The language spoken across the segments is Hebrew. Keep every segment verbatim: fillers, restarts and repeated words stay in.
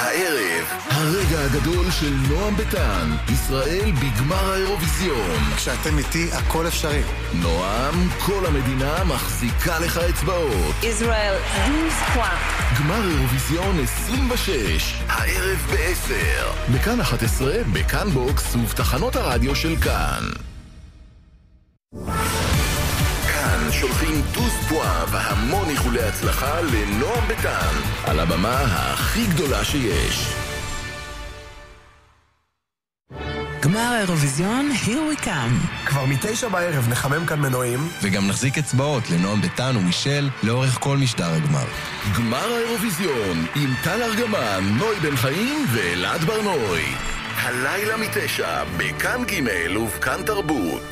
הערב, הרגע הגדול של נועם ביטן, ישראל בגמר האירוויזיון. כשאתם איתי, הכל אפשרי. נועם, כל המדינה מחזיקה לך אצבעות. ישראל, douze points. גמר אירוויזיון עשרים ושש, הערב בעשר. בכאן אחת עשרה, בכאן בוקס ובתחנות הרדיו של כאן. כאן שולחים דוז פואה והמון איחולי הצלחה לנועם ביטן על הבמה הכי גדולה שיש. גמר האירוויזיון, here we come. כבר מתשע בערב נחמם כאן מנועים וגם נחזיק אצבעות לנועם ביטן ומישל לאורך כל משדר הגמר. גמר האירוויזיון עם טל ארגמן, נוי בן חיים ואלעד ברנוי. הלילה מתשע בכאן ג' ובכאן תרבות.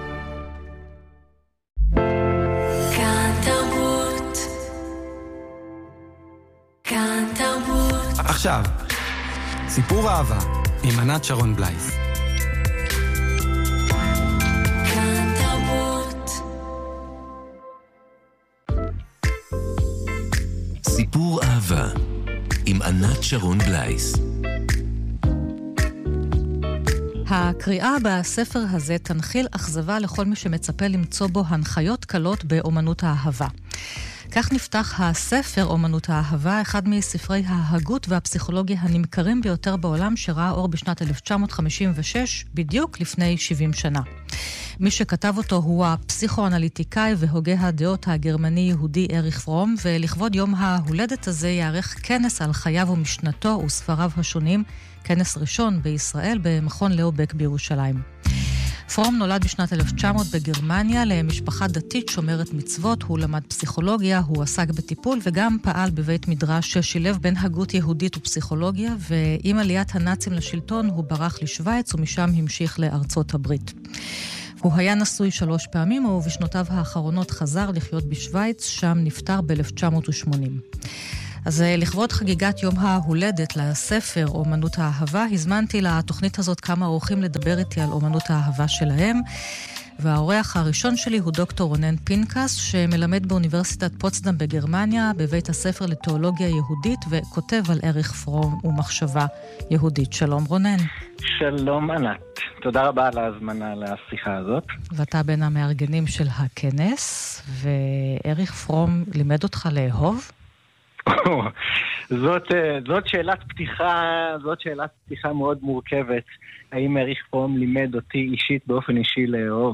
כאן תרבות. עכשיו, סיפור אהבה עם ענת שרון בלייס. כאן תרבות. סיפור אהבה עם ענת שרון בלייס. הקריאה בספר הזה תנחיל אכזבה לכל מי שמצפה למצוא בו הנחיות קלות באומנות האהבה. כך נפתח הספר אומנות האהבה, אחד מספרי ההגות והפסיכולוגיה הנמכרים ביותר בעולם, שראה אור בשנת אלף תשע מאות חמישים ושש, בדיוק לפני שבעים שנה. מי שכתב אותו הוא הפסיכואנליטיקאי והוגה הדעות הגרמני-יהודי אריך פרום, ולכבוד יום ההולדת הזה יערך כנס על חייו ומשנתו וספריו השונים, כנס ראשון בישראל במכון לאובק בירושלים. פרום נולד בשנת אלף תשע מאות בגרמניה למשפחה דתית שומרת מצוות, הוא למד פסיכולוגיה, הוא עסק בטיפול וגם פעל בבית מדרש ששילב בין הגות יהודית ופסיכולוגיה, ועם עליית הנאצים לשלטון הוא ברח לשוויץ ומשם המשיך לארצות הברית. הוא היה נשוי שלוש פעמים ובשנותיו האחרונות חזר לחיות בשוויץ, שם נפטר ב-אלף תשע מאות ושמונים. אז לכבוד חגיגת יום ההולדת לספר אומנות האהבה, הזמנתי לתוכנית הזאת כמה אורחים לדבר איתי על אומנות האהבה שלהם, והאורח הראשון שלי הוא דוקטור רונן פינקס, שמלמד באוניברסיטת פוצדם בגרמניה, בבית הספר לתיאולוגיה יהודית, וכותב על אריך פרום ומחשבה יהודית. שלום רונן. שלום ענת, תודה רבה על ההזמנה לשיחה הזאת. ואתה בין המארגנים של הכנס, ואריך פרום לימד אותך לאהוב? זאת, זאת שאלת פתיחה, זאת שאלת פתיחה מאוד מורכבת. האם אריך פרום לימד אותי אישית באופן אישי לאהוב?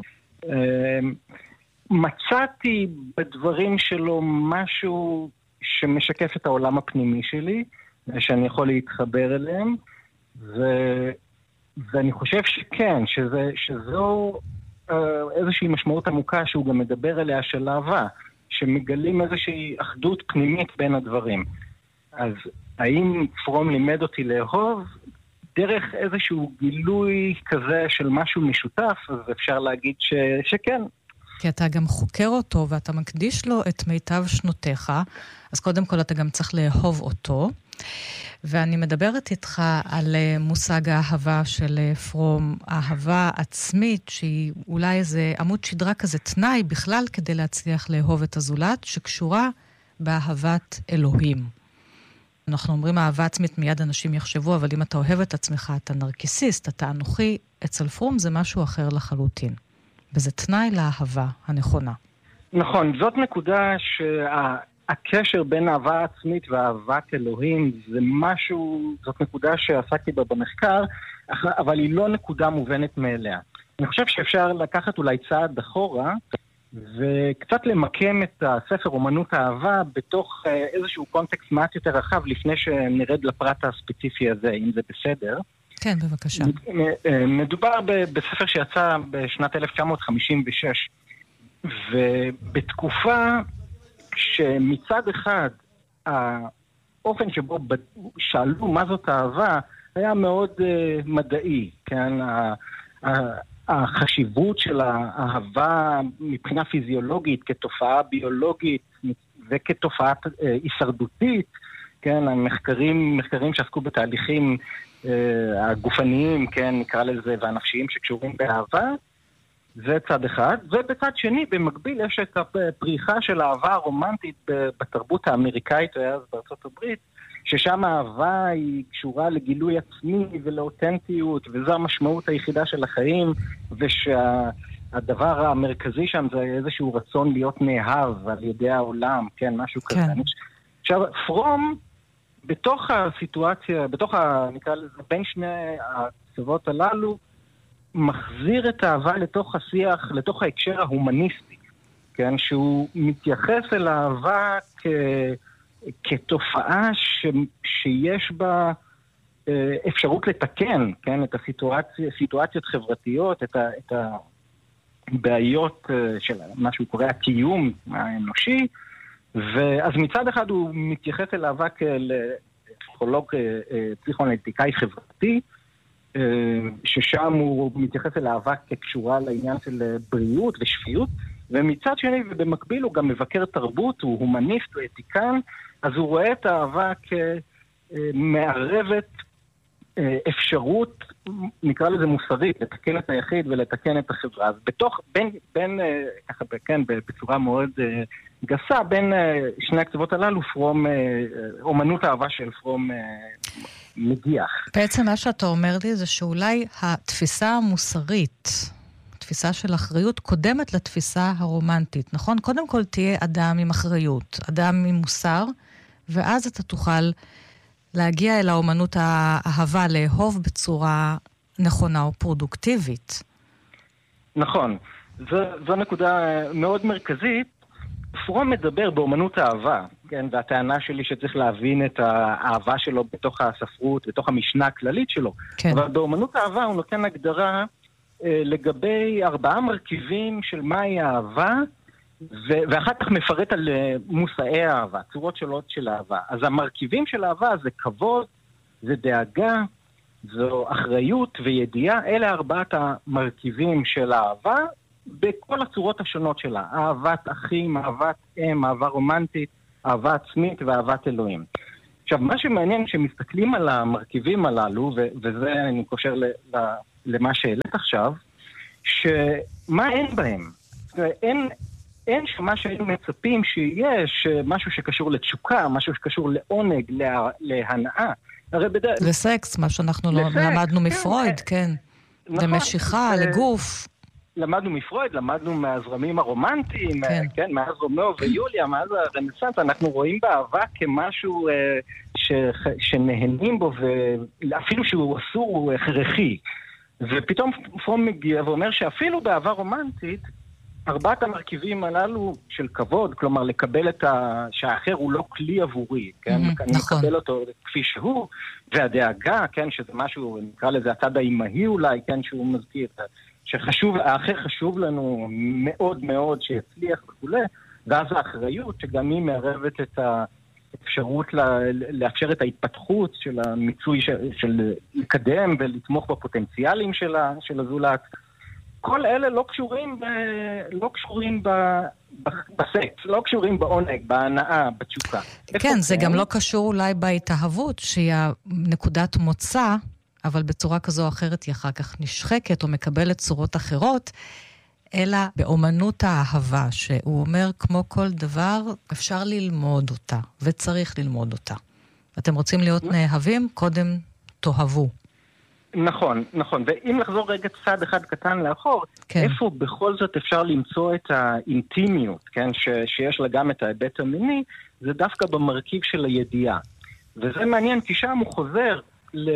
מצאתי בדברים שלו משהו שמשקף את העולם הפנימי שלי, שאני יכול להתחבר אליהם, ו... ואני חושב שכן, שזה, שזו איזושהי משמעות עמוקה שהוא גם מדבר עליה של אהבה, שמגלים איזושהי אחדות פנימית בין הדברים. אז האם פרום לימד אותי לאהוב? דרך איזשהו גילוי כזה של משהו משותף, אז אפשר להגיד ש... שכן. כי אתה גם חוקר אותו ואתה מקדיש לו את מיטב שנותיך, אז קודם כל אתה גם צריך לאהוב אותו. ואני מדברת איתך על מושג האהבה של פרום, אהבה עצמית, שהיא אולי איזה עמוד שדרה כזה תנאי בכלל כדי להצליח לאהוב את הזולת, שקשורה באהבת אלוהים. אנחנו אומרים אהבה עצמית, מיד אנשים יחשבו, אבל אם אתה אוהב את עצמך, אתה נרקיסיסט, אתה אנוכי, אצל פרום זה משהו אחר לחלוטין. וזה תנאי לאהבה הנכונה. נכון, זאת נקודה שה... הקשר בין אהבה עצמית ואהבת אלוהים זה משהו, זאת נקודה שעסקתי בה במחקר, אבל היא לא נקודה מובנת מאליה. אני חושב שאפשר לקחת אולי צעד אחורה, וקצת למקם את הספר אומנות האהבה בתוך איזשהו קונטקסט מעט יותר רחב, לפני שנרד לפרט הספציפי הזה, אם זה בסדר. כן, בבקשה. מדובר בספר שיצא בשנת אלף תשע מאות חמישים ושש, ובתקופה שמצד אחד האופן שבו שאלו מה זאת אהבה היה מאוד uh, מדעי, כן? החשיבות של האהבה מבחינה פיזיולוגית כתופעה ביולוגית וכתופעה uh, הישרדותית, כן? המחקרים, מחקרים שעסקו בתהליכים uh, הגופניים, כן? נקרא לזה, והנפשיים שקשורים באהבה, זה צד אחד, ובצד שני, במקביל, יש את הפריחה של האהבה הרומנטית בתרבות האמריקאית, אז בארצות הברית, ששם האהבה היא קשורה לגילוי עצמי ולאותנטיות, וזו המשמעות היחידה של החיים, ושהדבר המרכזי שם זה איזשהו רצון להיות נאהב על ידי העולם, כן, משהו כן. כזה. עכשיו, פרום, בתוך הסיטואציה, בתוך ה... נקרא לזה, בין שני הקצוות הללו, מחזיר את האהבה לתוך השיח, לתוך ההקשר ההומניסטי, כן, שהוא מתייחס אל האהבה כ... כתופעה ש... שיש בה אה, אפשרות לתקן, כן, את הסיטואציה, סיטואציות חברתיות, את, ה... את הבעיות אה, של מה שהוא קורא הקיום האנושי, ואז מצד אחד הוא מתייחס אל האהבה כאל פסיכולוג, אה, פסיכואנליטיקאי חברתי, ששם הוא מתייחס אל האהבה כקשורה לעניין של בריאות ושפיות, ומצד שני ובמקביל הוא גם מבקר תרבות, הוא הומניסט, הוא אתיקן, אז הוא רואה את האהבה כמערבת אפשרות, נקרא לזה מוסרית, לתקן את היחיד ולתקן את החברה. אז בתוך, בין, בין, ככה, כן, בצורה מאוד גסה, בין שני הקצוות הללו, פרום, אומנות האהבה של פרום מגיח. בעצם מה שאתה אומר לי זה שאולי התפיסה המוסרית, תפיסה של אחריות, קודמת לתפיסה הרומנטית, נכון? קודם כל תהיה אדם עם אחריות, אדם עם מוסר, ואז אתה תוכל להגיע אל האומנות האהבה, לאהוב בצורה נכונה או פרודוקטיבית. נכון. זו, זו נקודה מאוד מרכזית. פרום מדבר באומנות האהבה, כן? והטענה שלי שצריך להבין את האהבה שלו בתוך הספרות, בתוך המשנה הכללית שלו. כן. אבל באומנות האהבה הוא נותן הגדרה אה, לגבי ארבעה מרכיבים של מהי האהבה, ו- ואחר כך מפרט על מושאי האהבה, צורות שונות של אהבה. אז המרכיבים של אהבה זה כבוד, זה דאגה, זו אחריות וידיעה. אלה ארבעת המרכיבים של האהבה, בכל הצורות השונות שלה. אהבת אחים, אהבת אם, אהבה רומנטית, אהבה עצמית ואהבת אלוהים. עכשיו, מה שמעניין כשמסתכלים על המרכיבים הללו, ו- וזה אני קושר ל- ל- למה שהעלית עכשיו, שמה אין בהם? אין... אין שמה שהיינו מצפים שיש משהו שקשור לתשוקה, משהו שקשור לעונג, לה, להנאה. הרי בדרך... לסקס, מה שאנחנו לסקס, לא למדנו מפרויד, כן. נכון, למשיכה, ו... לגוף. למדנו מפרויד, למדנו מהזרמים הרומנטיים, כן, כן מאז רומאו ויוליה, מאז הרנסנס, אנחנו רואים באהבה כמשהו ש... שנהנים בו, ואפילו שהוא אסור, הוא הכרחי. ופתאום פרום מגיע ואומר שאפילו באהבה רומנטית, ארבעת המרכיבים הללו של כבוד, כלומר לקבל את ה... שהאחר הוא לא כלי עבורי, כן? Mm-hmm, אני נכון. מקבל אותו כפי שהוא, והדאגה, כן, שזה משהו, נקרא לזה הצד האימהי אולי, כן, שהוא מזכיר, שחשוב, האחר חשוב לנו מאוד מאוד שיצליח וכו', ואז האחריות שגם היא מערבת את האפשרות לה... לאפשר את ההתפתחות של המיצוי של, של לקדם ולתמוך בפוטנציאלים של, ה... של הזולת, כל אלה לא קשורים, ב... לא קשורים ב... בסקס, לא קשורים בעונג, בהנאה, בתשוקה. כן, זה גם לא קשור אולי בהתאהבות, שהיא נקודת מוצא, אבל בצורה כזו או אחרת היא אחר כך נשחקת או מקבלת צורות אחרות, אלא באומנות האהבה, שהוא אומר, כמו כל דבר, אפשר ללמוד אותה, וצריך ללמוד אותה. אתם רוצים להיות נאהבים? קודם תאהבו. נכון, נכון. ואם לחזור רגע צעד אחד קטן לאחור, כן. איפה בכל זאת אפשר למצוא את האינטימיות, כן? ש, שיש לה גם את ההיבט המיני, זה דווקא במרכיב של הידיעה. וזה מעניין, כי שם הוא חוזר ל...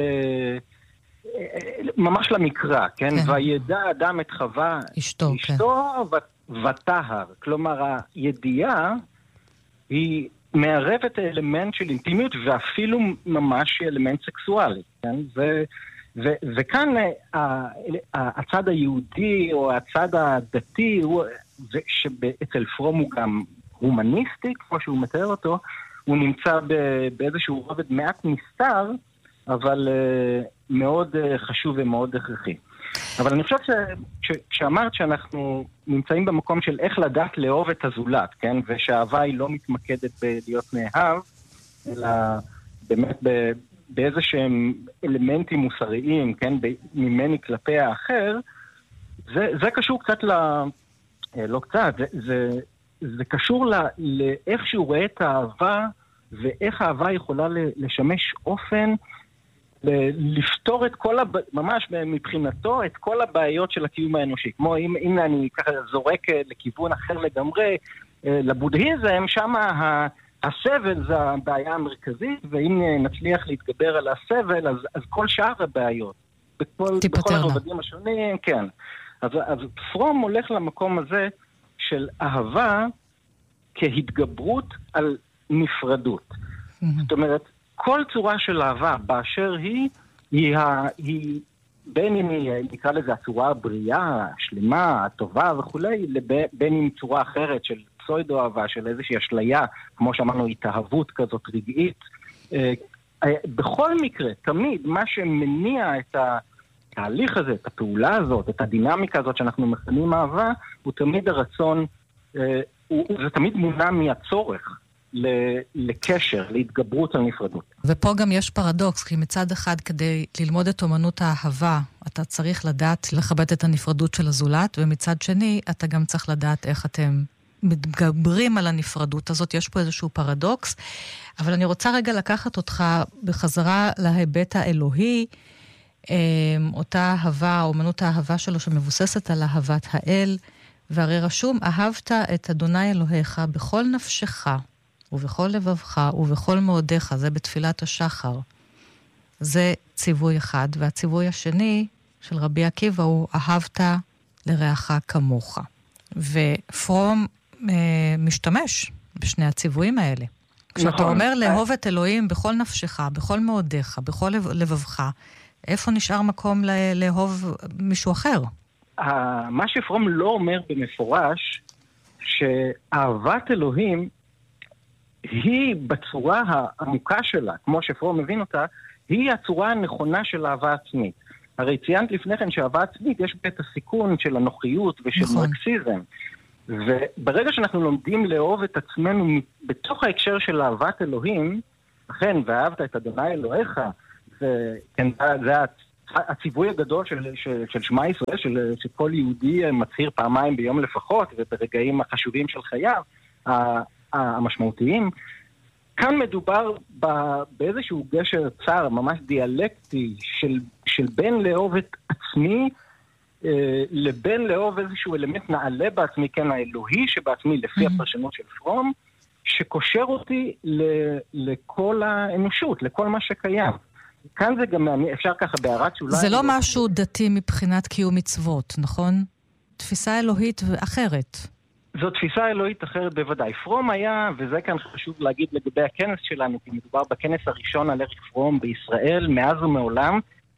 ממש למקרא, כן? כן. וידע אדם את חווה אשתו, אשתו כן. וטהר. כלומר, הידיעה היא מערבת אלמנט של אינטימיות, ואפילו ממש אלמנט סקסואלי, כן? ו... ו- וכאן הצד היהודי או הצד הדתי, הוא, שאצל פרום הוא גם הומניסטי, כמו שהוא מתאר אותו, הוא נמצא באיזשהו רובד מעט נסתר, אבל מאוד חשוב ומאוד הכרחי. אבל אני חושב שכשאמרת שאנחנו נמצאים במקום של איך לדעת לאהוב את הזולת, כן? ושהאהבה היא לא מתמקדת בלהיות נאהב, אלא באמת ב... באיזה שהם אלמנטים מוסריים, כן, ממני כלפי האחר, זה, זה קשור קצת ל... לא קצת, זה, זה, זה קשור ל... לאיך שהוא רואה את האהבה ואיך האהבה יכולה לשמש אופן לפתור את כל, הב... ממש מבחינתו, את כל הבעיות של הקיום האנושי. כמו אם, אם אני ככה זורק לכיוון אחר לגמרי, לבודהיזם, שם ה... הסבל זה הבעיה המרכזית, ואם נצליח להתגבר על הסבל, אז, אז כל שאר הבעיות, בכל, בכל הרבדים השונים, כן. אז, אז פרום הולך למקום הזה של אהבה כהתגברות על נפרדות. Mm-hmm. זאת אומרת, כל צורה של אהבה באשר היא, היא, היא בין אם היא, נקרא לזה הצורה הבריאה, השלמה, הטובה וכולי, בין אם צורה אחרת של פסוידו אהבה, של איזושהי אשליה, כמו שאמרנו, התאהבות כזאת רגעית. בכל מקרה, תמיד, מה שמניע את התהליך הזה, את הפעולה הזאת, את הדינמיקה הזאת שאנחנו מכנים אהבה, הוא תמיד הרצון, זה תמיד מונע מהצורך לקשר, להתגברות על נפרדות. ופה גם יש פרדוקס, כי מצד אחד כדי ללמוד את אומנות האהבה, אתה צריך לדעת לכבד את הנפרדות של הזולת, ומצד שני אתה גם צריך לדעת איך אתם מתגברים על הנפרדות הזאת. יש פה איזשהו פרדוקס, אבל אני רוצה רגע לקחת אותך בחזרה להיבט האלוהי, אותה אהבה, אומנות האהבה שלו שמבוססת על אהבת האל, והרי רשום, אהבת את אדוני אלוהיך בכל נפשך, ובכל לבבך, ובכל מאודיך, זה בתפילת השחר. זה ציווי אחד, והציווי השני של רבי עקיבא הוא, אהבת לרעך כמוך. ופרום אה, משתמש בשני הציוויים האלה. כשאתה נכון. אומר לאהוב את אלוהים בכל נפשך, בכל מאודיך, בכל לבבך, איפה נשאר מקום לה, לאהוב מישהו אחר? מה שפרום לא אומר במפורש, שאהבת אלוהים היא בצורה העמוקה שלה, כמו שפרום מבין אותה, היא הצורה הנכונה של אהבה עצמית. הרי ציינת לפני כן שאהבה עצמית יש בה את הסיכון של הנוחיות ושל נכון. מרקסיזם. וברגע שאנחנו לומדים לאהוב את עצמנו בתוך ההקשר של אהבת אלוהים, אכן, ואהבת את אדוני אלוהיך, זה, כן, זה הציווי הגדול של, של, של שמה ישראל, של, שכל יהודי מצהיר פעמיים ביום לפחות, וברגעים החשובים של חייו, המשמעותיים. כאן מדובר באיזשהו גשר צר, ממש דיאלקטי, של, של בין לאהוב את עצמי, אה, לבין לאהוב איזשהו אלמנט נעלה בעצמי, כן, האלוהי שבעצמי, לפי הפרשנות של פרום, שקושר אותי ל, לכל האנושות, לכל מה שקיים. כאן זה גם, אפשר ככה בהערת שאולי... זה לא משהו דתי מבחינת קיום מצוות, נכון? תפיסה אלוהית אחרת. זו תפיסה אלוהית אחרת בוודאי. פרום היה, וזה כאן חשוב להגיד לגבי הכנס שלנו, כי מדובר בכנס הראשון על אריך פרום בישראל, מאז ומעולם.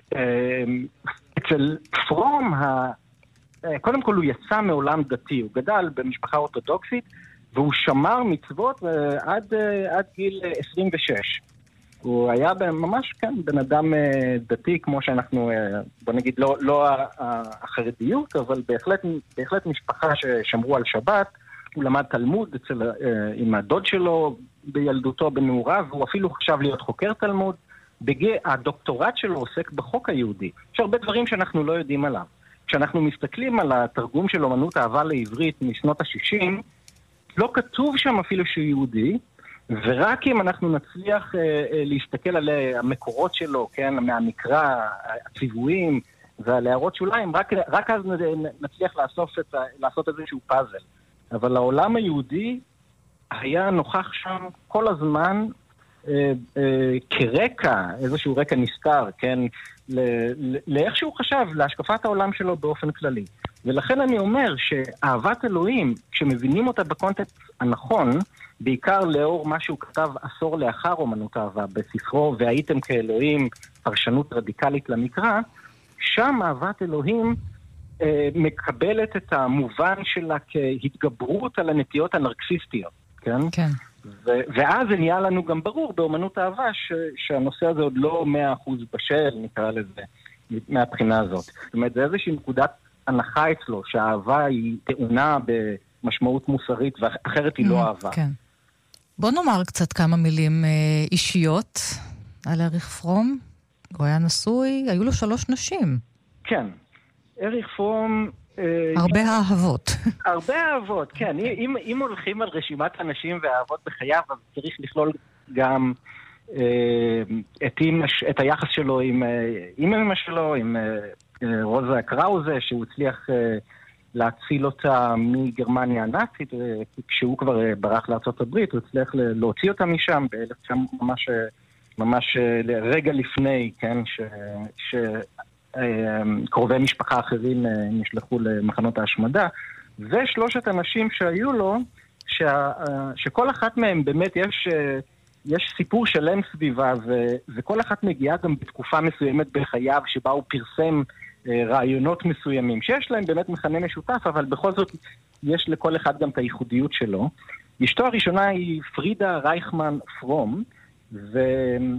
אצל פרום, קודם כל הוא יצא מעולם דתי, הוא גדל במשפחה אורתודוקסית, והוא שמר מצוות עד, עד גיל עשרים ושש. הוא היה ממש כאן בן אדם דתי, כמו שאנחנו, בוא נגיד, לא, לא החרדיות, אבל בהחלט, בהחלט משפחה ששמרו על שבת. הוא למד תלמוד אצל, עם הדוד שלו בילדותו בנעוריו, והוא אפילו חשב להיות חוקר תלמוד. בגיל, הדוקטורט שלו עוסק בחוק היהודי. יש הרבה דברים שאנחנו לא יודעים עליו. כשאנחנו מסתכלים על התרגום של אומנות אהבה לעברית משנות ה-שישים, לא כתוב שם אפילו שהוא יהודי, ורק אם אנחנו נצליח אה, אה, להסתכל על המקורות שלו, כן, מהמקרא, הציוויים והלהראות שוליים, רק, רק אז נצליח לאסוף את, לעשות איזשהו פאזל. אבל העולם היהודי היה נוכח שם כל הזמן אה, אה, כרקע, איזשהו רקע נסתר, כן, לאיך שהוא חשב, להשקפת העולם שלו באופן כללי. ולכן אני אומר שאהבת אלוהים, כשמבינים אותה בקונטקסט הנכון, בעיקר לאור מה שהוא כתב עשור לאחר אומנות אהבה בספרו, והייתם כאלוהים, פרשנות רדיקלית למקרא, שם אהבת אלוהים אה, מקבלת את המובן שלה כהתגברות על הנטיות הנרקסיסטיות, כן? כן. ו- ואז זה נהיה לנו גם ברור באומנות אהבה ש- שהנושא הזה עוד לא מאה אחוז בשל, נקרא לזה, מהבחינה הזאת. זאת אומרת, זה איזושהי נקודת הנחה אצלו, שהאהבה היא טעונה במשמעות מוסרית, ואחרת היא לא אהבה. כן. בוא נאמר קצת כמה מילים אישיות על אריך פרום. הוא היה נשוי, היו לו שלוש נשים. כן. אריך פרום... הרבה אהבות. הרבה אהבות, כן. אם, אם הולכים על רשימת הנשים והאהבות בחייו, אז צריך לכלול גם את, אימא, את היחס שלו עם עם אמא שלו, עם רוזה קראוזה, שהוא הצליח להציל אותה מגרמניה הנאצית, כשהוא כבר ברח לארצות הברית, הוא הצליח להוציא אותה משם, ממש, ממש רגע לפני, כן, ש, שקרובי משפחה אחרים נשלחו למחנות ההשמדה, ושלושת אנשים שהיו לו, שה, שכל אחת מהם באמת יש, יש סיפור שלם סביבה, ו, וכל אחת מגיעה גם בתקופה מסוימת בחייו, שבה הוא פרסם רעיונות מסוימים, שיש להם באמת מכנה משותף, אבל בכל זאת יש לכל אחד גם את הייחודיות שלו. אשתו הראשונה היא פרידה רייכמן פרום, והיא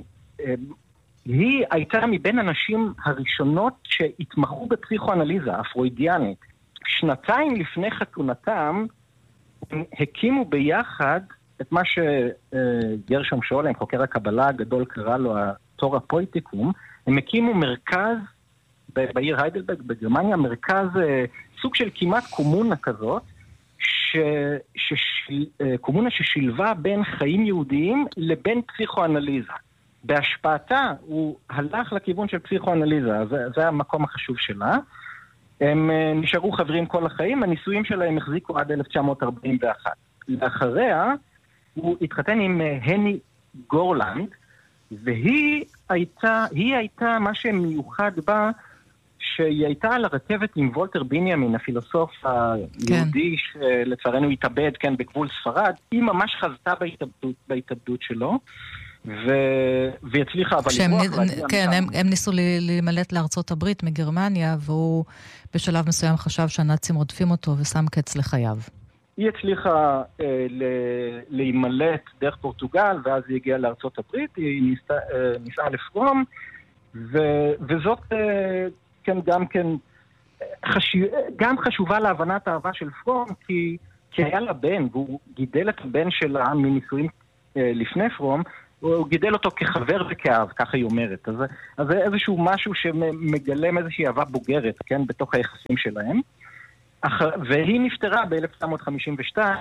הייתה מבין הנשים הראשונות שהתמחו בפסיכואנליזה הפרוידיאנית. שנתיים לפני חתונתם, הם הקימו ביחד את מה שגרשום שולם, חוקר הקבלה הגדול, קרא לו התור הפויטיקום. הם הקימו מרכז בעיר היידלברג בגרמניה, מרכז סוג של כמעט קומונה כזאת, ש, ששל, קומונה ששילבה בין חיים יהודיים לבין פסיכואנליזה. בהשפעתה הוא הלך לכיוון של פסיכואנליזה, זה, זה המקום החשוב שלה. הם נשארו חברים כל החיים, הניסויים שלהם החזיקו עד אלף תשע מאות ארבעים ואחת. לאחריה הוא התחתן עם הני גורלנד, והיא הייתה, היא הייתה מה שמיוחד בה, שהיא הייתה על הרכבת עם וולטר בנימין, הפילוסוף היהודי, כן. שלצערנו התאבד, כן, בגבול ספרד. היא ממש חזתה בהתאבדות, בהתאבדות שלו, ו... והצליחה, אבל נ... כן, הם, הם ניסו להימלט לארצות הברית מגרמניה, והוא בשלב מסוים חשב שהנאצים רודפים אותו ושם קץ לחייו. היא הצליחה אה, ל- להימלט דרך פורטוגל, ואז היא הגיעה לארצות הברית, היא ניסה, אה, ניסה לפרום, ו- וזאת אה, כן, גם כן חשוב, גם חשובה להבנת האהבה של פרום, כי, כי היה לה בן, והוא גידל את הבן שלה מנישואים אה, לפני פרום, הוא גידל אותו כחבר וכאב, ככה היא אומרת. אז, אז זה איזשהו משהו שמגלם איזושהי אהבה בוגרת, כן, בתוך היחסים שלהם. והיא נפטרה ב-אלף תשע מאות חמישים ושתיים.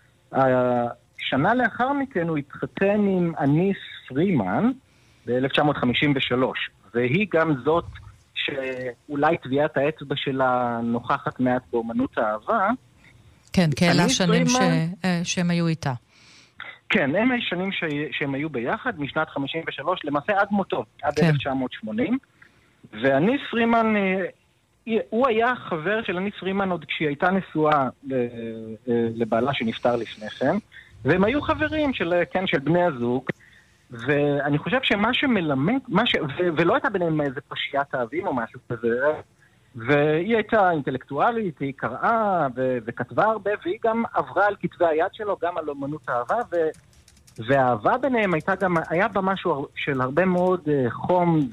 שנה לאחר מכן הוא התחתן עם אניס פרימן ב-אלף תשע מאות חמישים ושלוש. והיא גם זאת שאולי טביעת האצבע שלה נוכחת מעט באומנות האהבה. כן, כאלה השנים ש... שהם היו איתה. כן, הם השנים ש... שהם היו ביחד, משנת חמישים ושלוש, למעשה עד מותו, עד כן. אלף תשע מאות שמונים. ואניס פרימן... הוא היה חבר של אניס פרימן עוד כשהיא הייתה נשואה לבעלה שנפטר לפני כן, והם היו חברים של, כן, של בני הזוג, ואני חושב שמה שמלמד, מה ש... ו... ולא הייתה ביניהם איזה פשיית אהבים או משהו כזה, והיא הייתה אינטלקטואלית, היא קראה ו... וכתבה הרבה, והיא גם עברה על כתבי היד שלו, גם על אומנות האהבה, ו... והאהבה ביניהם הייתה גם, היה בה משהו של הרבה מאוד חום,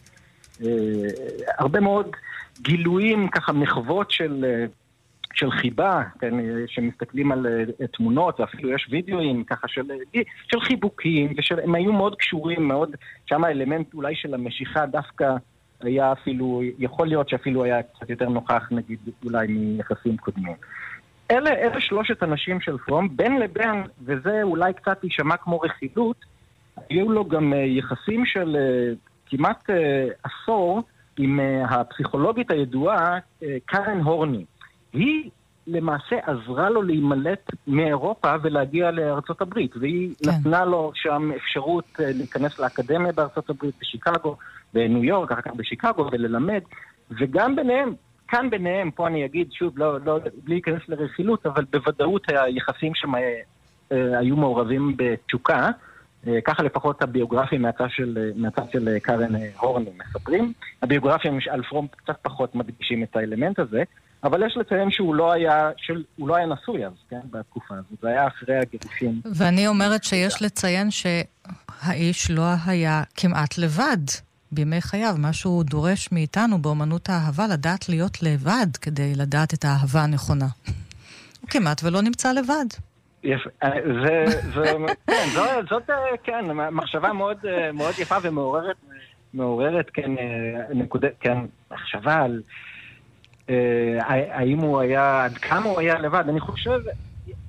והרבה מאוד גילויים, ככה מחוות של, של חיבה, כן, שמסתכלים על תמונות, ואפילו יש וידאוים ככה של, של חיבוקים, והם היו מאוד קשורים, מאוד, שם האלמנט אולי של המשיכה דווקא היה אפילו, יכול להיות שאפילו היה קצת יותר נוכח, נגיד, אולי מיחסים קודמים. אלה, אלה שלושת אנשים של פרום, בין לבין, וזה אולי קצת יישמע כמו רכילות, היו לו גם יחסים של כמעט עשור, עם הפסיכולוגית הידועה קארן הורני. היא למעשה עזרה לו להימלט מאירופה ולהגיע לארצות הברית, והיא כן. נתנה לו שם אפשרות להיכנס לאקדמיה בארצות הברית, בשיקגו, בניו יורק, אחר כך בשיקגו, וללמד, וגם ביניהם, כאן ביניהם, פה אני אגיד שוב, לא, לא, בלי להיכנס לרכילות, אבל בוודאות היחסים שם היו מעורבים בתשוקה, ככה לפחות הביוגרפים מהצד של, מהצד של קארן הורני מספרים. הביוגרפים על פרום קצת פחות מדגישים את האלמנט הזה, אבל יש לציין שהוא לא היה, של, הוא לא היה נשוי אז, כן, בתקופה הזאת. זה היה אחרי הגירושים. ואני אומרת שיש לציין שהאיש לא היה כמעט לבד בימי חייו. משהו דורש מאיתנו באומנות האהבה לדעת להיות לבד כדי לדעת את האהבה הנכונה. הוא כמעט ולא נמצא לבד. יפה, זה, זה, כן, זאת, זאת, כן, מחשבה מאוד, מאוד יפה ומעוררת, מעוררת, כן, נקודה, כן, מחשבה על, האם הוא היה, עד כמה הוא היה לבד. אני חושב,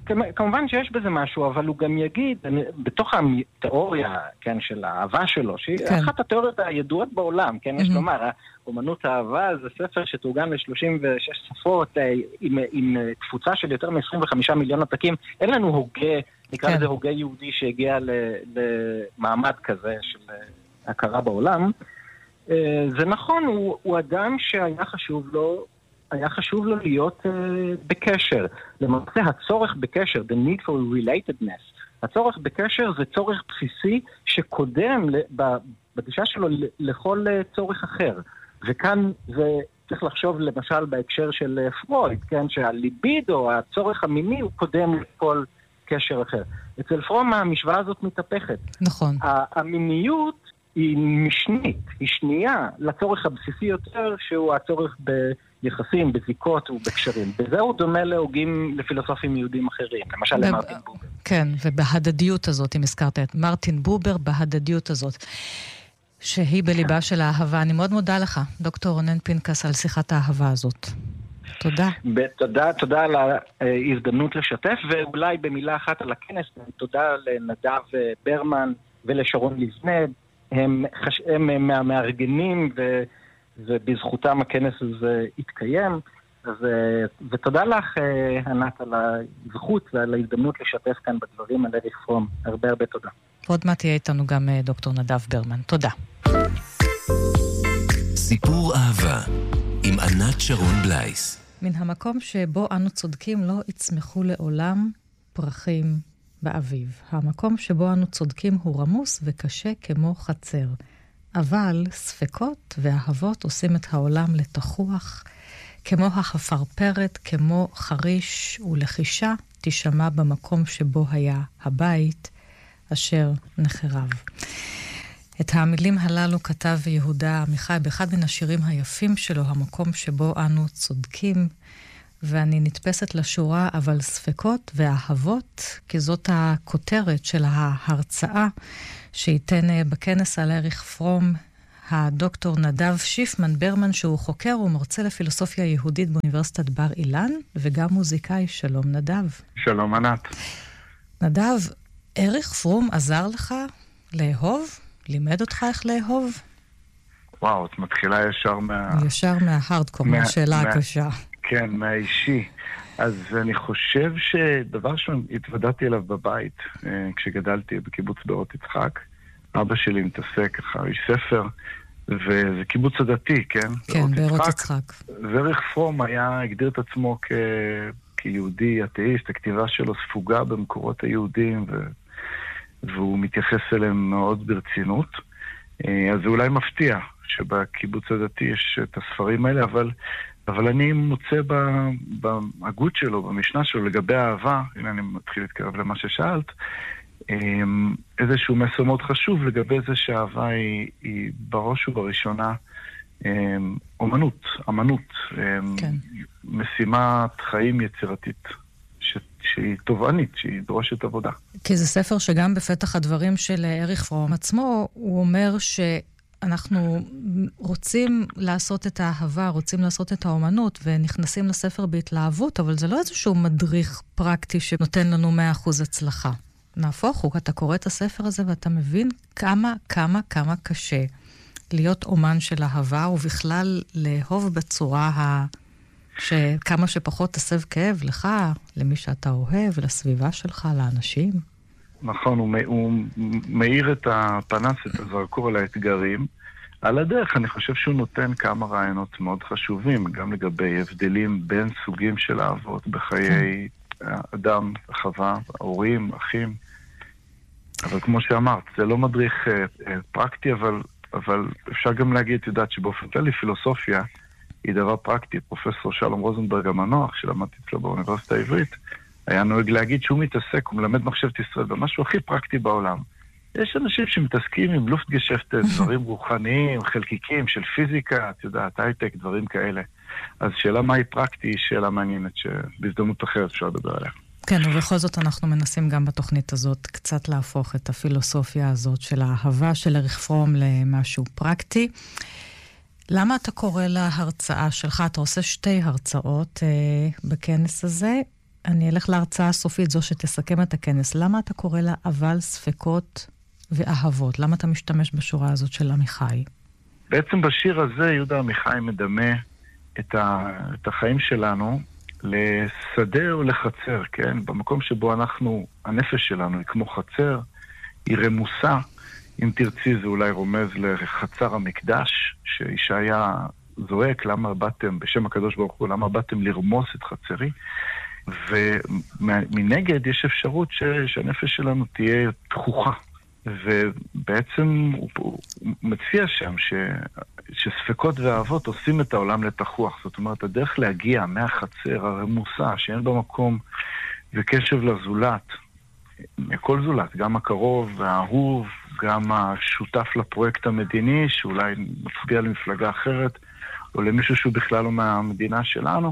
כמובן שיש בזה משהו, אבל הוא גם יגיד, בתוך התיאוריה, כן, של האהבה שלו, שהיא כן. אחת התיאוריות הידועות בעולם, כן, יש mm-hmm. לומר, אומנות האהבה זה ספר שתורגם ל-שלושים ושש שפות, עם, עם תפוצה של יותר מ-עשרים וחמישה מיליון עתקים, אין לנו הוגה, נקרא לזה כן. הוגה יהודי שהגיע למעמד כזה של הכרה בעולם. זה נכון, הוא, הוא אדם שהיה חשוב לו, היה חשוב לו להיות uh, בקשר. למעשה הצורך בקשר, the need for relatedness, הצורך בקשר זה צורך בסיסי שקודם בגישה שלו לכל uh, צורך אחר. וכאן זה צריך לחשוב למשל בהקשר של uh, פרויד, כן, שהליבידו, הצורך המיני, הוא קודם לכל קשר אחר. אצל פרום המשוואה הזאת מתהפכת. נכון. המיניות היא משנית, היא שנייה לצורך הבסיסי יותר, שהוא הצורך ביחסים, בזיקות ובקשרים. בזה הוא דומה להוגים לפילוסופים יהודים אחרים, למשל ב- למרטין בובר. כן, ובהדדיות הזאת, אם הזכרת את מרטין בובר, בהדדיות הזאת, שהיא בליבה של האהבה. אני מאוד מודה לך, דוקטור רונן פינקס, על שיחת האהבה הזאת. תודה. תודה, תודה על ההזדמנות לשתף, ואולי במילה אחת על הכנס, תודה לנדב ברמן ולשרון לבנה, הם, הם מהמארגנים ו, ובזכותם הכנס הזה התקיים. אז, ותודה לך, ענת, על הזכות ועל ההזדמנות לשתף כאן בדברים על אריך פרום. הרבה הרבה תודה. עוד מעט תהיה איתנו גם דוקטור נדב ברמן. תודה. סיפור אהבה עם ענת שרון בלייס. מן המקום שבו אנו צודקים לא יצמחו לעולם פרחים באביב. המקום שבו אנו צודקים הוא רמוס וקשה כמו חצר. אבל ספקות ואהבות עושים את העולם לתחוח, כמו החפרפרת, כמו חריש ולחישה, תשמע במקום שבו היה הבית אשר נחרב. את המילים הללו כתב יהודה עמיחי באחד מן השירים היפים שלו, המקום שבו אנו צודקים, ואני נתפסת לשורה, אבל ספקות ואהבות, כי זאת הכותרת של ההרצאה שייתן בכנס על אריך פרום, הדוקטור נדב שיפמן ברמן, שהוא חוקר ומרצה לפילוסופיה יהודית באוניברסיטת בר אילן, וגם מוזיקאי. שלום נדב. שלום ענת. נדב, אריך פרום עזר לך לאהוב? לימד אותך איך לאהוב? וואו, את מתחילה ישר מה... ישר מההרדקור, מה... מהשאלה מה... הקשה. כן, מהאישי. אז אני חושב שדבר שהתוודעתי אליו בבית, כשגדלתי בקיבוץ בארות יצחק, אבא שלי מתעסק ככה, איש ספר, וזה קיבוץ הדתי, כן? כן, בארות יצחק. ואריך פרום היה, הגדיר את עצמו כ... כיהודי אתאיסט, הכתיבה שלו ספוגה במקורות היהודים, ו... והוא מתייחס אליהם מאוד ברצינות. אז זה אולי מפתיע שבקיבוץ הדתי יש את הספרים האלה, אבל, אבל אני מוצא בהגות שלו, במשנה שלו, לגבי האהבה, הנה אני מתחיל להתקרב למה ששאלת, איזשהו מסר מאוד חשוב לגבי זה שהאהבה היא, היא בראש ובראשונה אומנות, אמנות, כן. משימת חיים יצירתית. שהיא תובענית, שהיא דורשת עבודה. כי זה ספר שגם בפתח הדברים של אריך פרום עצמו, הוא אומר שאנחנו רוצים לעשות את האהבה, רוצים לעשות את האומנות, ונכנסים לספר בהתלהבות, אבל זה לא איזשהו מדריך פרקטי שנותן לנו מאה אחוז הצלחה. נהפוך הוא, אתה קורא את הספר הזה ואתה מבין כמה, כמה, כמה קשה להיות אומן של אהבה, ובכלל לאהוב בצורה ה... שכמה שפחות תסב כאב לך, למי שאתה אוהב, לסביבה שלך, לאנשים. נכון, הוא, הוא מאיר את הפנס, את הזרקור על האתגרים. על הדרך, אני חושב שהוא נותן כמה רעיונות מאוד חשובים, גם לגבי הבדלים בין סוגים של אהבות בחיי אדם, חווה, הורים, אחים. אבל כמו שאמרת, זה לא מדריך פרקטי, אבל, אבל אפשר גם להגיד, יודעת שבאופן כללי פילוסופיה, היא דבר פרקטי. פרופסור שלום רוזנברג המנוח, שלמדתי אצלו באוניברסיטה העברית, היה נוהג להגיד שהוא מתעסק, הוא מלמד מחשבת ישראל במשהו הכי פרקטי בעולם. יש אנשים שמתעסקים עם לופטגשפט, דברים רוחניים, חלקיקים של פיזיקה, את יודעת, הייטק, דברים כאלה. אז שאלה מהי פרקטי היא שאלה מעניינת, שבהזדמנות אחרת אפשר לדבר עליה. כן, ובכל זאת אנחנו מנסים גם בתוכנית הזאת קצת להפוך את הפילוסופיה הזאת של האהבה של אריך פרום למשהו פרקטי. למה אתה קורא להרצאה שלך? אתה עושה שתי הרצאות אה, בכנס הזה. אני אלך להרצאה הסופית, זו שתסכם את הכנס. למה אתה קורא לה אבל, ספקות ואהבות? למה אתה משתמש בשורה הזאת של עמיחי? בעצם בשיר הזה יהודה עמיחי מדמה את, ה, את החיים שלנו לשדה או לחצר, כן? במקום שבו אנחנו, הנפש שלנו היא כמו חצר, היא רמוסה, אם תרצי זה אולי רומז לחצר המקדש, שישעיה זועק, למה באתם, בשם הקדוש ברוך הוא, למה באתם לרמוס את חצרי? ומנגד יש אפשרות ש, שהנפש שלנו תהיה תחוכה. ובעצם הוא, הוא מציע שם ש, שספקות ואהבות עושים את העולם לתחוח. זאת אומרת, הדרך להגיע מהחצר הרמוסה, שאין במקום וקשב לזולת, מכל זולת, גם הקרוב והאהוב, גם השותף לפרויקט המדיני, שאולי מצביע למפלגה אחרת, או למישהו שהוא בכלל לא מהמדינה שלנו,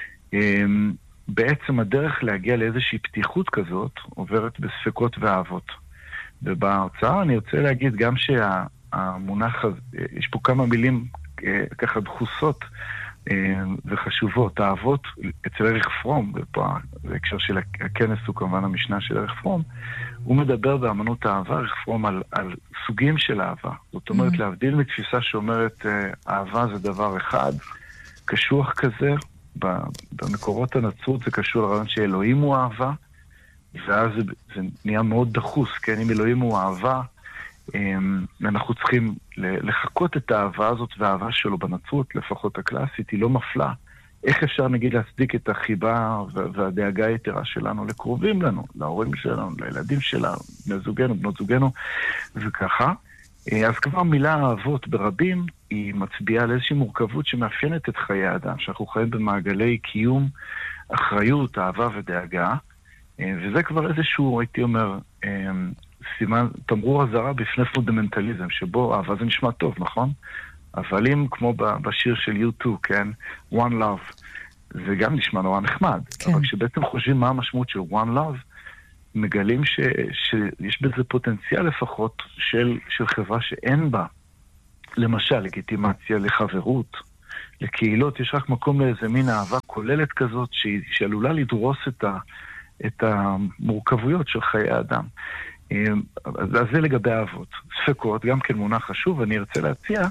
בעצם הדרך להגיע לאיזושהי פתיחות כזאת עוברת בספקות ואהבות. ובהרצאה אני רוצה להגיד גם שהמונח הזה, יש פה כמה מילים ככה דחוסות וחשובות. האהבות אצל ערך פרום, ופה בהקשר של הכנס הוא כמובן המשנה של ערך פרום, הוא מדבר באמנות האהבה, ערך פרום, על, על סוגים של אהבה. זאת אומרת, mm-hmm. להבדיל מתפיסה שאומרת אהבה זה דבר אחד, קשוח כזה, במקורות הנצרות זה קשור לרעיון שאלוהים הוא אהבה, ואז זה, זה נהיה מאוד דחוס, כן? אם אלוהים הוא אהבה, אנחנו צריכים לחכות את האהבה הזאת והאהבה שלו בנצרות, לפחות הקלאסית, היא לא מפלה. איך אפשר נגיד להצדיק את החיבה והדאגה היתרה שלנו לקרובים לנו, להורים שלנו, לילדים שלנו, בני זוגנו, בנות זוגנו, וככה. אז כבר מילה אהבות ברבים היא מצביעה על איזושהי מורכבות שמאפיינת את חיי האדם, שאנחנו חיים במעגלי קיום, אחריות, אהבה ודאגה, וזה כבר איזשהו, הייתי אומר, סימן, תמרור הזרה בפני פונדמנטליזם, שבו אהבה זה נשמע טוב, נכון? אבל אם כמו בשיר של יו טו, כן? One Love, זה גם נשמע נורא נחמד. כן. אבל כשבעצם חושבים מה המשמעות של One Love, מגלים ש, שיש בזה פוטנציאל לפחות של, של חברה שאין בה, למשל, לגיטימציה לחברות, לקהילות, יש רק מקום לאיזה מין אהבה כוללת כזאת, שהיא, שעלולה לדרוס את, ה, את המורכבויות של חיי האדם. אז זה לגבי אהבות. ספקות, גם כן מונח חשוב, אני ארצה להציע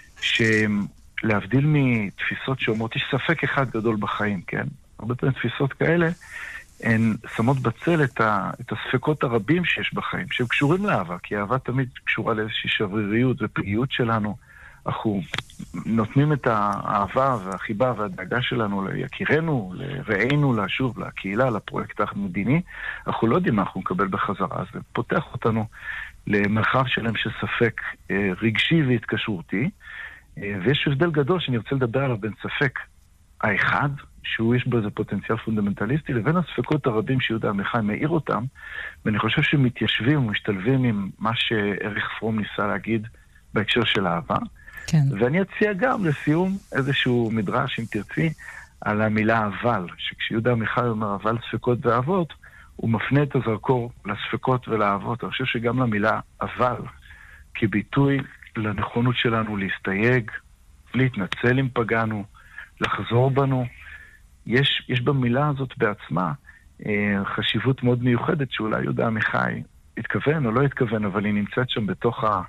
שלהבדיל מתפיסות שאומרות, יש ספק אחד גדול בחיים, כן? הרבה פעמים תפיסות כאלה, הן שמות בצל את, ה, את הספקות הרבים שיש בחיים, שהם קשורים לאהבה, כי אהבה תמיד קשורה לאיזושהי שבריריות ופגיעות שלנו. אנחנו נותנים את האהבה והחיבה והדאגה שלנו ליקירנו, לרעינו, לשוב, לקהילה, לפרויקט המדיני. אנחנו לא יודעים מה אנחנו נקבל בחזרה. זה פותח אותנו למרחב שלהם של ספק רגשי והתקשרותי, ויש הבדל גדול שאני רוצה לדבר עליו בין ספק האחד, שהוא יש בו איזה פוטנציאל פונדמנטליסטי, לבין הספקות הרבים שיהודה עמיחי מאיר אותם, ואני חושב שהם מתיישבים ומשתלבים עם מה שערך פרום ניסה להגיד בהקשר של אהבה. כן. ואני אציע גם לסיום איזשהו מדרש, אם תרצי, על המילה אבל, שכשיהודה עמיחי אומר אבל ספקות ואהבות, הוא מפנה את הזרקור לספקות ולאהבות. אני חושב שגם למילה אבל, כביטוי לנכונות שלנו להסתייג, להתנצל אם פגענו, לחזור בנו, יש, יש במילה הזאת בעצמה אה, חשיבות מאוד מיוחדת, שאולי יהודה עמיחי התכוון או לא התכוון, אבל היא נמצאת שם בתוך ה...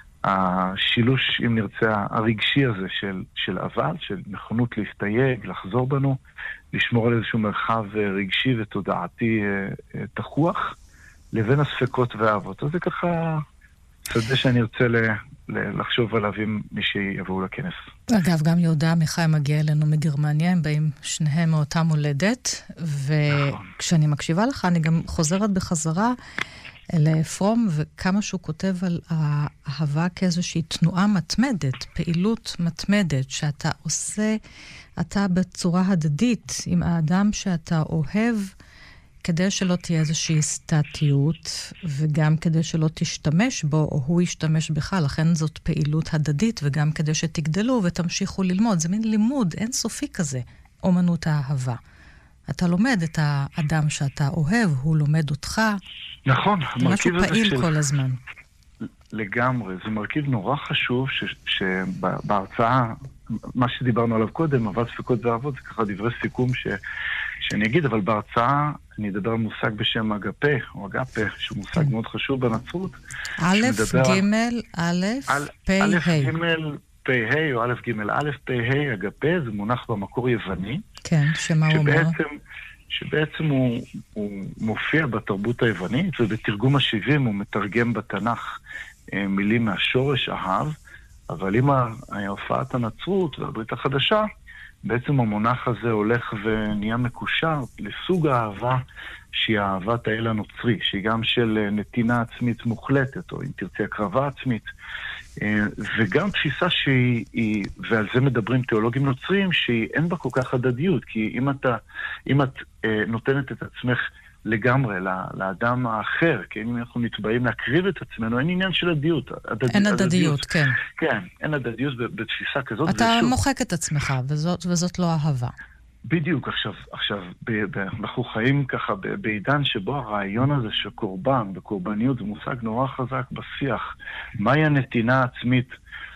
השילוש, אם נרצה, הרגשי הזה של, של אבל, של נכונות להסתייג, לחזור בנו, לשמור על איזשהו מרחב רגשי ותודעתי תחוח, לבין הספקות והאהבות. אז זה ככה שדה שאני רוצה ל, ל, לחשוב עליו עם מי שיבואו לכנס. אגב, גם יהודה עמיחי מגיע אלינו מגרמניה, הם באים שניהם מאותה מולדת, וכשאני מקשיבה לך, אני גם חוזרת בחזרה, לפרום, וכמה שהוא כותב על האהבה כאיזושהי תנועה מתמדת, פעילות מתמדת, שאתה עושה, אתה בצורה הדדית עם האדם שאתה אוהב, כדי שלא תהיה איזושהי סטטיות, וגם כדי שלא תשתמש בו, או הוא ישתמש בך, לכן זאת פעילות הדדית, וגם כדי שתגדלו ותמשיכו ללמוד. זה מין לימוד אינסופי כזה, אומנות האהבה. אתה לומד את האדם שאתה אוהב, הוא לומד אותך. נכון, המרכיב הזה של... משהו פעיל כל הזמן. לגמרי, זה מרכיב נורא חשוב שבהרצאה, מה שדיברנו עליו קודם, אבל ספקות ואהבות, זה ככה דברי סיכום ש... שאני אגיד, אבל בהרצאה אני אדבר על מושג בשם אגפה, או אגפה, שהוא מושג מאוד חשוב בנצרות. א', ג', א', פ', ה'. א', ג', פ', ה', או א', ג', א', פ', ה', אגפה, זה מונח במקור יווני. כן, שמה הוא אומר? שבעצם הוא, הוא מופיע בתרבות היוונית, ובתרגום השבעים הוא מתרגם בתנ"ך מילים מהשורש אהב, אבל עם ההופעת הנצרות והברית החדשה, בעצם המונח הזה הולך ונהיה מקושר לסוג האהבה שהיא אהבת האל הנוצרי, שהיא גם של נתינה עצמית מוחלטת, או אם תרצי הקרבה עצמית, וגם תפיסה שהיא, ועל זה מדברים תיאולוגים נוצרים, שאין בה כל כך הדדיות, כי אם אתה, אם את נותנת את עצמך לגמרי לאדם האחר, כי אם אנחנו נתבעים להקריב את עצמנו, אין עניין של הדדיות. אין הדדיות, כן. כן, אין הדדיות בתפיסה כזאת. אתה מוחק את עצמך, וזאת, וזאת לא אהבה. בדיוק, עכשיו, עכשיו, ב- ב- אנחנו חיים ככה ב- בעידן שבו הרעיון הזה של קורבן וקורבניות זה מושג נורא חזק בשיח. מהי הנתינה העצמית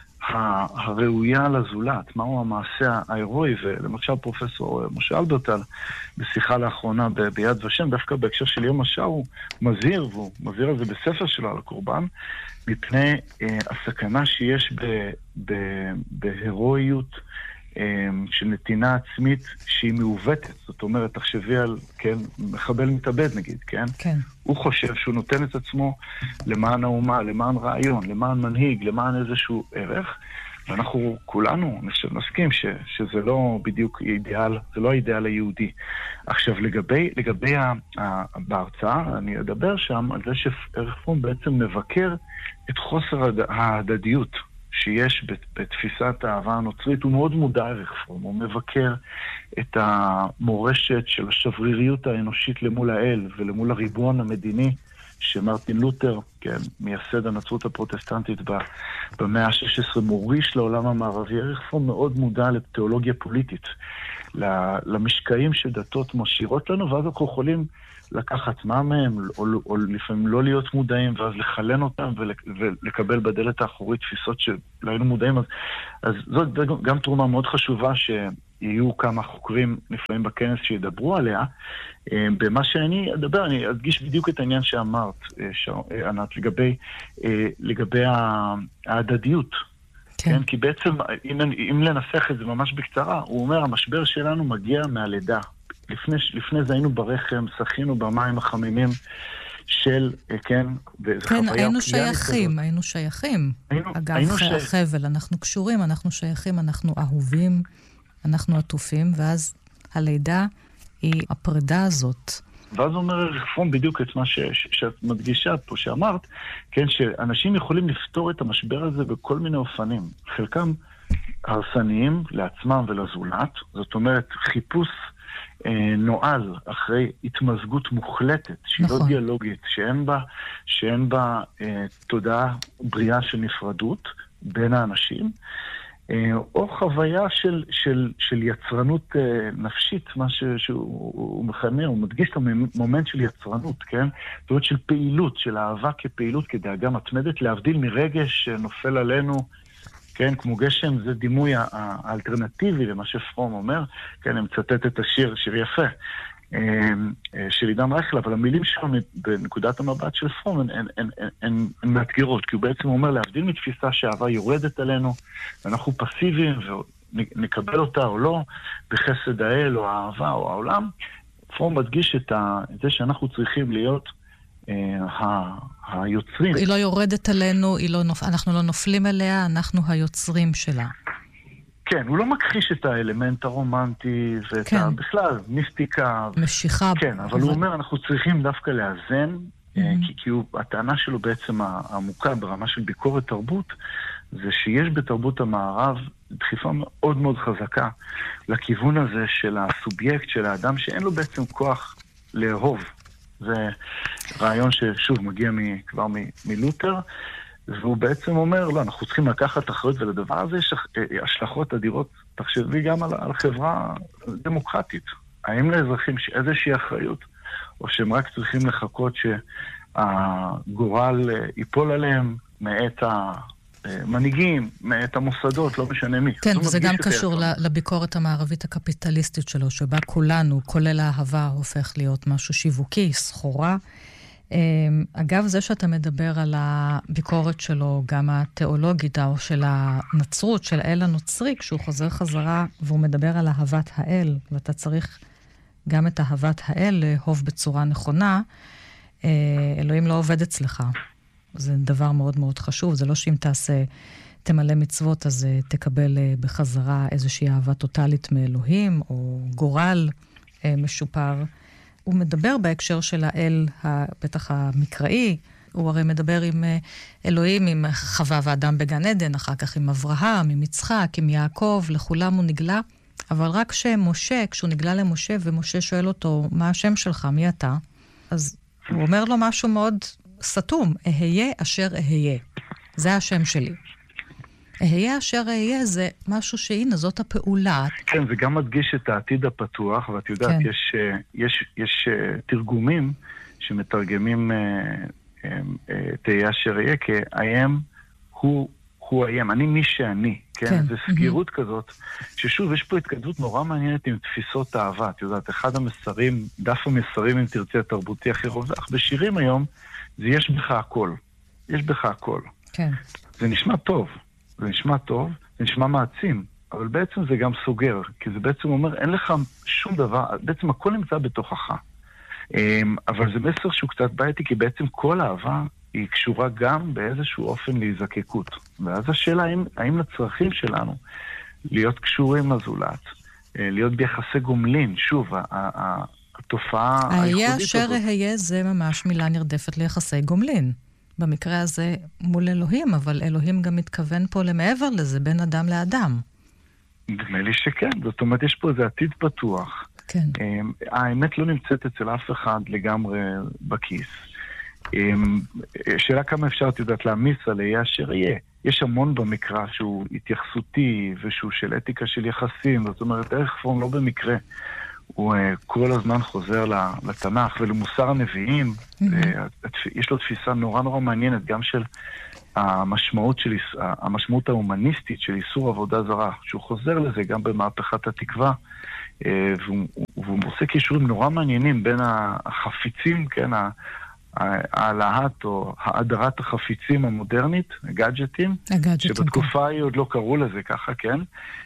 הראויה לזולת? מהו המעשה ההירואי? ולמשל פרופסור משה אלברטל, בשיחה לאחרונה ב- ביד ושם, דווקא בהקשר של יום השעה, הוא מזהיר, והוא מזהיר על זה בספר שלו על הקורבן, מפני אה, הסכנה שיש ב- ב- בהירואיות, של נתינה עצמית שהיא מעוותת. זאת אומרת, תחשבי על, כן, מחבל מתאבד נגיד, כן? כן. הוא חושב שהוא נותן את עצמו למען האומה, למען רעיון, למען מנהיג, למען איזשהו ערך, ואנחנו כולנו נסכים ש, שזה לא בדיוק אידיאל, זה לא האידיאל היהודי. עכשיו, לגבי, לגבי ה, ה, בהרצאה, אני אדבר שם על זה שערך פרום בעצם מבקר את חוסר ההדדיות שיש בתפיסת האהבה הנוצרית. הוא מאוד מודע ערך פרום, הוא מבקר את המורשת של השבריריות האנושית למול האל ולמול הריבון המדיני שמרטין לותר, כן, מייסד הנצרות הפרוטסטנטית במאה ה-שש עשרה, מוריש לעולם המערבי. ערך פרום מאוד מודע לתיאולוגיה פוליטית, למשקעים שדתות משאירות לנו, ואז אנחנו יכולים לקחת מה מהם, או, או לפעמים לא להיות מודעים, ואז לחלן אותם ולקבל בדלת האחורית תפיסות שלא היינו מודעים. אז, אז זאת גם תרומה מאוד חשובה שיהיו כמה חוקרים נפלאים בכנס שידברו עליה. במה שאני אדבר, אני אדגיש בדיוק את העניין שאמרת, ענת, לגבי, לגבי ההדדיות. כן. כן, כי בעצם, אם, אם לנסח את זה ממש בקצרה, הוא אומר, המשבר שלנו מגיע מהלידה. לפני, לפני זה היינו ברחם, שחינו במים החמימים של, כן, כן, היינו שייכים, היינו שייכים. היינו, אגב, היינו החבל, אנחנו קשורים, אנחנו שייכים, אנחנו אהובים, אנחנו עטופים, ואז הלידה היא הפרידה הזאת. ואז הוא אומר רפורם בדיוק את מה ש, ש, שאת מדגישה פה, שאמרת, כן, שאנשים יכולים לפתור את המשבר הזה בכל מיני אופנים. חלקם הרסניים לעצמם ולזולת, זאת אומרת, חיפוש אה, נועז אחרי התמזגות מוחלטת, שהיא נכון. לא דיאלוגית, שאין בה, שאין בה אה, תודעה בריאה של נפרדות בין האנשים, או חוויה של, של, של יצרנות נפשית, מה ש, שהוא מכנה, הוא מדגיש את המומנט של יצרנות, כן? זאת אומרת של פעילות, של אהבה כפעילות, כדאגה מתמדת, להבדיל מרגש שנופל עלינו, כן? כמו גשם, זה דימוי האלטרנטיבי למה שפרום אומר, כן? אני מצטט את השיר, שיר יפה, של עידן רייכל, אבל המילים שלו בנקודת המבט של פרום הן, הן, הן, הן, הן מאתגרות, כי הוא בעצם אומר להבדיל מתפיסה שהאהבה יורדת עלינו, ואנחנו פסיביים ונקבל אותה או לא, בחסד האל או האהבה או העולם. פרום מדגיש את, ה, את זה שאנחנו צריכים להיות אה, היוצרים. היא לא יורדת עלינו, היא לא נופ... אנחנו לא נופלים אליה, אנחנו היוצרים שלה. כן, הוא לא מכחיש את האלמנט הרומנטי ואת כן. בכלל, מיסטיקה. משיכה. כן, אבל הוא אומר, אנחנו צריכים דווקא לאזן, mm-hmm. כי, כי הוא, הטענה שלו בעצם העמוקה ברמה של ביקורת תרבות, זה שיש בתרבות המערב דחיפה מאוד מאוד חזקה לכיוון הזה של הסובייקט, של האדם שאין לו בעצם כוח לאהוב. זה רעיון ששוב מגיע מ, כבר מ, מלותר, והוא בעצם אומר, לא, אנחנו צריכים לקחת אחריות, ולדבר הזה יש השלכות אדירות, תחשבי גם על, על חברה דמוקרטית. האם לאזרחים איזושהי אחריות, או שהם רק צריכים לחכות שהגורל ייפול עליהם מעת, ה, מנהיגים, את המוסדות, לא משנה מי. כן, וזה גם קשור לביקורת המערבית הקפיטליסטית שלו, שבה כולנו, כולל האהבה, הופך להיות משהו שיווקי, סחורה. אגב, זה שאתה מדבר על הביקורת שלו, גם התיאולוגית, או של הנצרות, של האל הנוצרי, כשהוא חוזר חזרה, והוא מדבר על אהבת האל, ואתה צריך גם את אהבת האל לאהוב בצורה נכונה, אלוהים לא עובד אצלך. זה דבר מאוד מאוד חשוב. זה לא שאם תעשה, תמלא מצוות, אז תקבל בחזרה איזושהי אהבה טוטלית מאלוהים, או גורל משופר. הוא מדבר בהקשר של האל, בטח המקראי, הוא הרי מדבר עם אלוהים, עם חווה ואדם בגן עדן, אחר כך עם אברהם, עם יצחק, עם יעקב, לכולם הוא נגלה. אבל רק שמשה, כשהוא נגלה למשה, ומשה שואל אותו, מה השם שלך, מי אתה? אז הוא אומר לו משהו מאוד סתום, אהיה אשר אהיה. זה השם שלי. אהיה אשר אהיה זה משהו שהנה, זאת הפעולה. כן, זה גם מדגיש את העתיד הפתוח, ואת יודעת, כן. יש, יש, יש תרגומים שמתרגמים תהיה אשר אהיה, כי I am הוא, הוא I am, אני מי שאני, כן? כן. זה סגירות mm-hmm. כזאת, ששוב, יש פה התקדמות נורא מעניינת עם תפיסות אהבה. את יודעת, אחד המסרים, דף המסרים, אם תרצי, התרבותי הכי רווח בשירים היום, זה יש בך הכל. יש בך הכל. כן. זה נשמע טוב. זה נשמע טוב, זה נשמע מעצים, אבל בעצם זה גם סוגר, כי זה בעצם אומר, אין לך שום דבר, בעצם הכל נמצא בתוכך. אבל זה מסר שהוא קצת בעייתי, כי בעצם כל אהבה היא קשורה גם באיזשהו אופן להיזקקות. ואז השאלה, האם, האם לצרכים שלנו להיות קשורים לזולת, להיות ביחסי גומלין, שוב, התופעה הייחודית הזאת. אשר היה זה ממש מילה נרדפת ליחסי גומלין. במקרה הזה מול אלוהים, אבל אלוהים גם מתכוון פה למעבר לזה, בין אדם לאדם. נדמה לי שכן, זאת אומרת, יש פה איזה עתיד פתוח. כן. האמת לא נמצאת אצל אף אחד לגמרי בכיס. שאלה כמה אפשר, את יודעת, להמיס על אהיה אשר יהיה. יש המון במקרא שהוא התייחסותי, ושהוא של אתיקה של יחסים, זאת אומרת, ערך פורם לא במקרה. הוא כל הזמן חוזר לתנ"ך ולמוסר הנביאים, יש לו תפיסה נורא נורא מעניינת, גם של המשמעות, של, המשמעות ההומניסטית של איסור עבודה זרה, שהוא חוזר לזה גם במהפכת התקווה, והוא, והוא עושה קישורים נורא מעניינים בין החפיצים, כן, העלאת או האדרת החפיצים המודרנית, הגאדג'טים, שבתקופה היא עוד לא קראו לזה ככה, כן,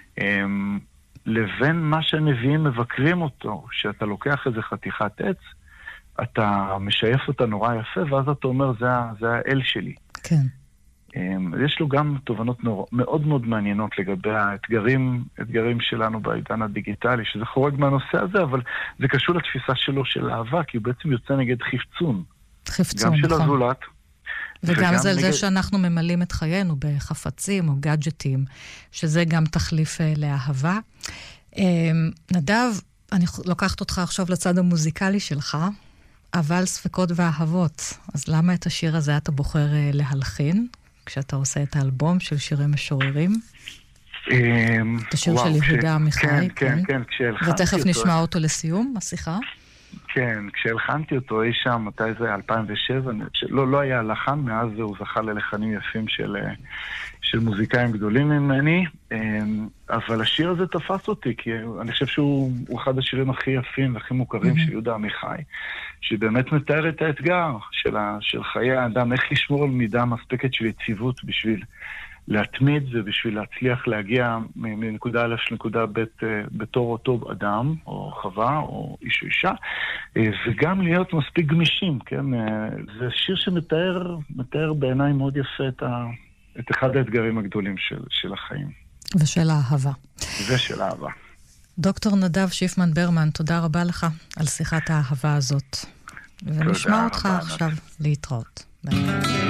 לבין מה שהנביאים מבקרים אותו, שאתה לוקח איזה חתיכת עץ, אתה משייף אותה נורא יפה, ואז אתה אומר, זה, זה האל שלי. כן. יש לו גם תובנות נורא, מאוד מאוד מעניינות לגבי האתגרים, אתגרים שלנו בעידן הדיגיטלי, שזה חורג מהנושא הזה, אבל זה קשור לתפיסה שלו של אהבה, כי הוא בעצם יוצא נגד חפצון. חפצון, גם של נכון. הזולת. וגם זה, נגד... זה שאנחנו ממלאים את חיינו בחפצים או גאדג'טים, שזה גם תחליף לאהבה. נדב, אני לוקחת אותך עכשיו לצד המוזיקלי שלך, אבל ספקות ואהבות. אז למה את השיר הזה אתה בוחר להלחין, כשאתה עושה את האלבום של שירי משוררים? את השיר של יהודה עמיחי. כן, כן, כן, כשהלחנתי אותו. ותכף נשמע אותו לסיום, השיחה. כן, כשהלחנתי אותו אי שם, מתי זה, אלפיים ושבע, לא, לא היה לחן, מאז הוא זכה ללחנים יפים של, של מוזיקאים גדולים ממני, אבל השיר הזה תפס אותי, כי אני חושב שהוא אחד השירים הכי יפים והכי מוכרים של יהודה עמיחי, שבאמת מתאר את האתגר של, ה, של חיי האדם, איך לשמור על מידה מספקת של יציבות בשביל להתמיד ובשביל להצליח להגיע מנקודה א' לנקודה ב' בתור אותו אדם, או חווה, או איש או אישה, וגם להיות מספיק גמישים, כן? זה שיר שמתאר, מתאר בעיניי מאוד יפה את, ה, את אחד האתגרים הגדולים של, של החיים. ושל האהבה. ושל האהבה. דוקטור נדב שיפמן ברמן, תודה רבה לך על שיחת האהבה הזאת. ונשמע אותך עכשיו להתראות. ביי.